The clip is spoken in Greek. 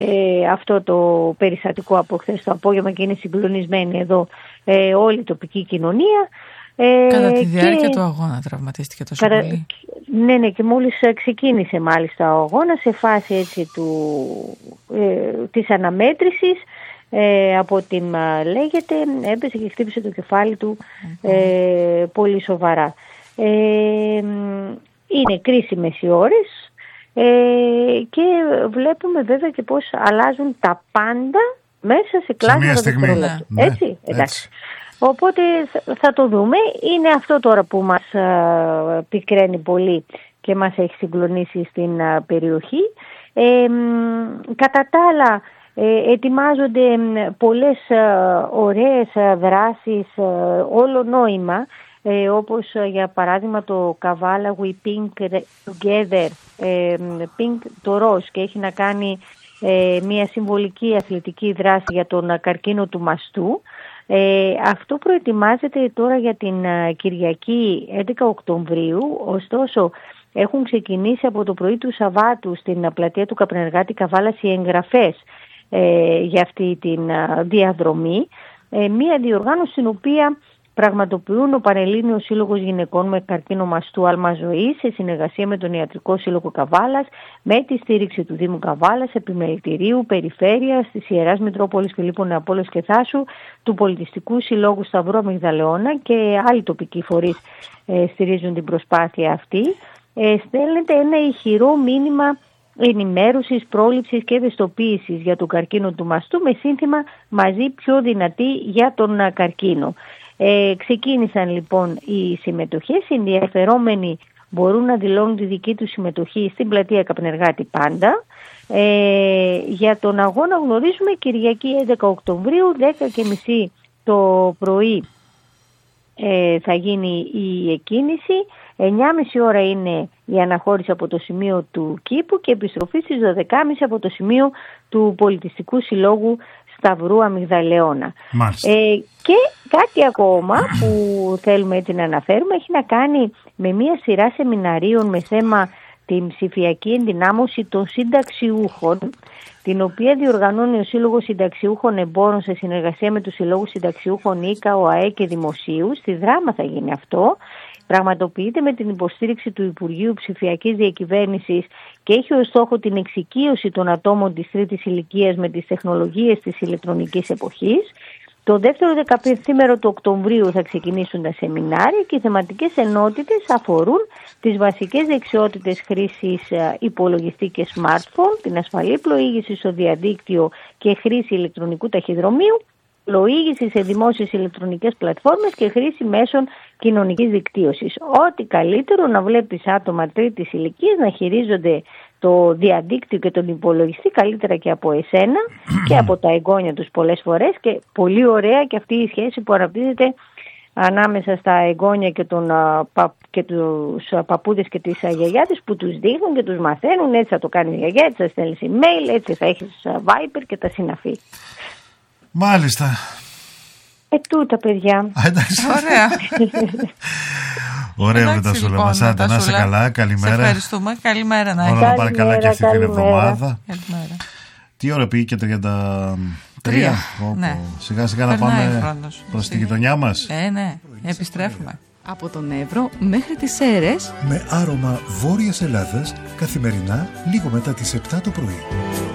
αυτό το περιστατικό από χθες το απόγευμα και είναι συγκλονισμένη εδώ όλη η τοπική κοινωνία. Κατά τη διάρκεια του αγώνα τραυματίστηκε τόσο πολύ. Ναι, και μόλις ξεκίνησε μάλιστα ο αγώνας σε φάση έτσι της αναμέτρησης, από ό,τι λέγεται, έπεσε και χτύπησε το κεφάλι του πολύ σοβαρά. Είναι κρίσιμες οι ώρες και βλέπουμε βέβαια και πώς αλλάζουν τα πάντα μέσα σε κλάσματα δευτερόλεπτα. Έτσι, εντάξει. Οπότε θα το δούμε. Είναι αυτό τώρα που μας πικραίνει πολύ και μας έχει συγκλονίσει στην περιοχή. Κατά τα άλλα, ετοιμάζονται πολλές ωραίες δράσεις όλο νόημα, όπως για παράδειγμα το Kavala We Pink Together, Pink το ροζ, και έχει να κάνει μια συμβολική αθλητική δράση για τον καρκίνο του μαστού. Αυτό προετοιμάζεται τώρα για την Κυριακή 11 Οκτωβρίου, ωστόσο έχουν ξεκινήσει από το πρωί του Σαββάτου στην πλατεία του Καπνεργάτη Καβάλας οι εγγραφές για αυτή την διαδρομή. Μία διοργάνωση στην οποία πραγματοποιούν ο Πανελλήνιος Σύλλογος Γυναικών με Καρκίνο Μαστού Άλμα Ζωής σε συνεργασία με τον Ιατρικό Σύλλογο Καβάλας, με τη στήριξη του Δήμου Καβάλας, Επιμελητηρίου, Περιφέρειας, της Ιεράς Μητρόπολης Φιλίππου Νεαπόλεως και Θάσου, του Πολιτιστικού Συλλόγου Σταυρού Αμυγδαλεώνα και άλλοι τοπικοί φορείς στηρίζουν την προσπάθεια αυτή. Στέλνεται ένα ηχηρό μήνυμα ενημέρωσης, πρόληψης και ευαισθητοποίησης για τον καρκίνο του μαστού με σύνθημα «Μαζί πιο δυνατοί για τον καρκίνο». Ξεκίνησαν λοιπόν οι συμμετοχές. Οι ενδιαφερόμενοι μπορούν να δηλώνουν τη δική τους συμμετοχή στην πλατεία Καπνεργάτη πάντα. Για τον αγώνα γνωρίζουμε Κυριακή 11 Οκτωβρίου, 10:30 το πρωί θα γίνει η εκκίνηση. 9:30 ώρα είναι η αναχώρηση από το σημείο του κήπου και επιστροφή στις 12:30 από το σημείο του Πολιτιστικού Συλλόγου Σταυρού Αμυγδαλεώνα. Και κάτι ακόμα που θέλουμε έτσι να αναφέρουμε έχει να κάνει με μια σειρά σεμιναρίων με θέμα την ψηφιακή ενδυνάμωση των συνταξιούχων, την οποία διοργανώνει ο Σύλλογος Συνταξιούχων Εμπόρων σε συνεργασία με τους Συλλόγους Συνταξιούχων ΙΚΑ, ΟΑΕ και Δημοσίου. Στη Δράμα θα γίνει αυτό. Πραγματοποιείται με την υποστήριξη του Υπουργείου Ψηφιακής Διακυβέρνησης και έχει ως στόχο την εξοικείωση των ατόμων της τρίτης ηλικίας με τις τεχνολογίες της ηλεκτρονικής εποχής. Το δεύτερο 15ήμερο του Οκτωβρίου θα ξεκινήσουν τα σεμινάρια και οι θεματικές ενότητες αφορούν τις βασικές δεξιότητες χρήσης υπολογιστή και smartphone, την ασφαλή πλοήγηση στο διαδίκτυο και χρήση ηλεκτρονικού ταχυδρομείου, πλοήγηση σε δημόσιες ηλεκτρονικές πλατφόρμες και χρήση μέσων κοινωνικής δικτύωσης. Ό,τι καλύτερο να βλέπεις άτομα τρίτης ηλικίας να χειρίζονται το διαδίκτυο και τον υπολογιστή καλύτερα και από εσένα και από τα εγγόνια τους πολλές φορές, και πολύ ωραία και αυτή η σχέση που αναπτύσσεται ανάμεσα στα εγγόνια και τους παππούδες και τις γιαγιάδες που τους δείχνουν και τους μαθαίνουν. Έτσι θα το κάνει η γιαγιά, έτσι θα στέλνεις email, έτσι θα έχεις Viber και τα συναφή. Μάλιστα. Τούτα παιδιά. Εντάξει. Ωραία. Ωραία με τα σου λέμε. Άντε, να είσαι καλά, καλημέρα. Σε ευχαριστούμε, καλημέρα να έχεις. Όλα να πάνε καλά και αυτή την εβδομάδα. Καλημέρα. Τι ώρα πήγε και 33. Ναι. Σιγά σιγά να πάμε προς τη γειτονιά μας. Ναι, επιστρέφουμε. Από τον Εύρο μέχρι τις Σέρρες, με άρωμα Βόρειας Ελλάδας, καθημερινά λίγο μετά τις 7 το πρωί.